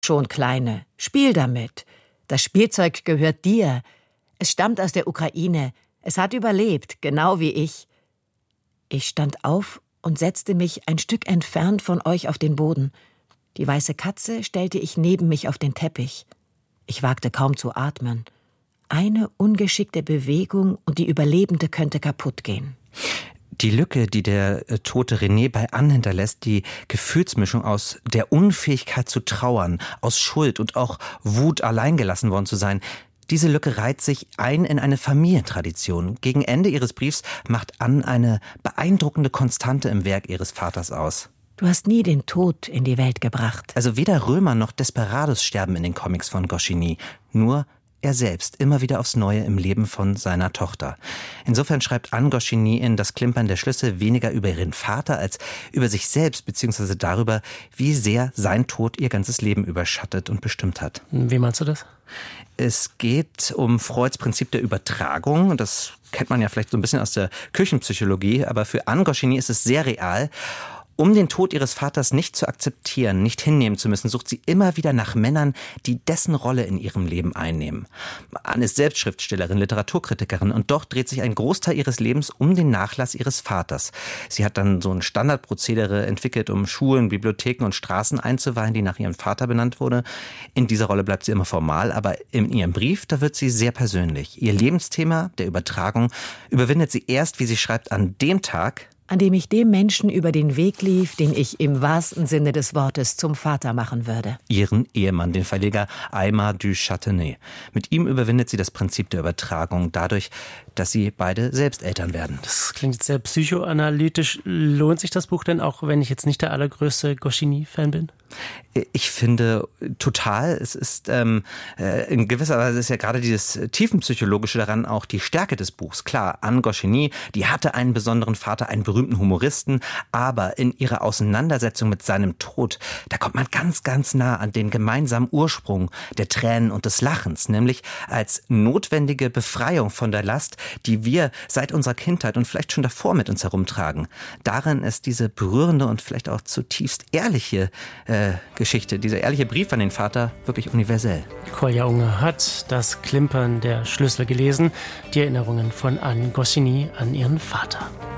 Schon, Kleine, spiel damit. Das Spielzeug gehört dir. Es stammt aus der Ukraine. Es hat überlebt, genau wie ich. Ich stand auf und setzte mich ein Stück entfernt von euch auf den Boden. Die weiße Katze stellte ich neben mich auf den Teppich. Ich wagte kaum zu atmen. Eine ungeschickte Bewegung und die Überlebende könnte kaputt gehen. Die Lücke, die der tote René bei Anne hinterlässt, die Gefühlsmischung aus der Unfähigkeit zu trauern, aus Schuld und auch Wut, allein gelassen worden zu sein, diese Lücke reiht sich ein in eine Familientradition. Gegen Ende ihres Briefs macht Anne eine beeindruckende Konstante im Werk ihres Vaters aus. Du hast nie den Tod in die Welt gebracht. Also weder Römer noch Desperados sterben in den Comics von Goscinny, nur er selbst, immer wieder aufs Neue im Leben von seiner Tochter. Insofern schreibt Anne Goscinny in Das Klimpern der Schlüssel weniger über ihren Vater als über sich selbst, beziehungsweise darüber, wie sehr sein Tod ihr ganzes Leben überschattet und bestimmt hat. Wie meinst du das? Es geht um Freuds Prinzip der Übertragung. Das kennt man ja vielleicht so ein bisschen aus der Küchenpsychologie, aber für Anne Goscinny ist es sehr real. Um den Tod ihres Vaters nicht zu akzeptieren, nicht hinnehmen zu müssen, sucht sie immer wieder nach Männern, die dessen Rolle in ihrem Leben einnehmen. Anne ist selbst Schriftstellerin, Literaturkritikerin und doch dreht sich ein Großteil ihres Lebens um den Nachlass ihres Vaters. Sie hat dann so ein Standardprozedere entwickelt, um Schulen, Bibliotheken und Straßen einzuweihen, die nach ihrem Vater benannt wurde. In dieser Rolle bleibt sie immer formal, aber in ihrem Brief, da wird sie sehr persönlich. Ihr Lebensthema, der Übertragung, überwindet sie erst, wie sie schreibt, an dem Tag, an dem ich dem Menschen über den Weg lief, den ich im wahrsten Sinne des Wortes zum Vater machen würde. Ihren Ehemann, den Verleger Aymar du Châtenay. Mit ihm überwindet sie das Prinzip der Übertragung dadurch, dass sie beide selbst Eltern werden. Das klingt jetzt sehr psychoanalytisch. Lohnt sich das Buch denn auch, wenn ich jetzt nicht der allergrößte Goscinny-Fan bin? Ich finde total, es ist in gewisser Weise ist ja gerade dieses Tiefenpsychologische daran auch die Stärke des Buchs. Klar, Anne Goscinny, die hatte einen besonderen Vater, einen berühmten Humoristen, aber in ihrer Auseinandersetzung mit seinem Tod, da kommt man ganz, ganz nah an den gemeinsamen Ursprung der Tränen und des Lachens, nämlich als notwendige Befreiung von der Last, die wir seit unserer Kindheit und vielleicht schon davor mit uns herumtragen. Darin ist diese berührende und vielleicht auch zutiefst ehrliche Geschichte, dieser ehrliche Brief an den Vater wirklich universell. Kolja Unger hat Das Klimpern der Schlüssel gelesen, die Erinnerungen von Anne Goscinny an ihren Vater.